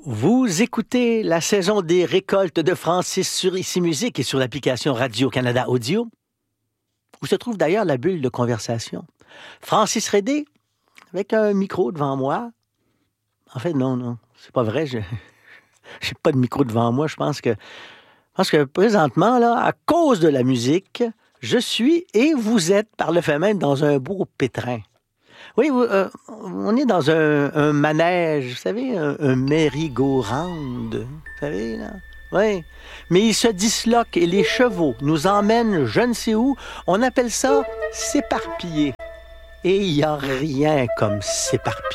Vous écoutez la saison des récoltes de Francis sur Ici Musique et sur l'application Radio-Canada Audio, où se trouve d'ailleurs la bulle de conversation. Francis Redé, avec un micro devant moi. En fait, non, c'est pas vrai, j'ai pas de micro devant moi. Je pense que présentement, là, à cause de la musique, je suis et vous êtes par le fait même dans un beau pétrin. Oui, on est dans un manège, vous savez, un merry-go-round, vous savez, là. Oui, mais il se disloque et les chevaux nous emmènent je ne sais où. On appelle ça s'éparpiller. Et il n'y a rien comme s'éparpiller.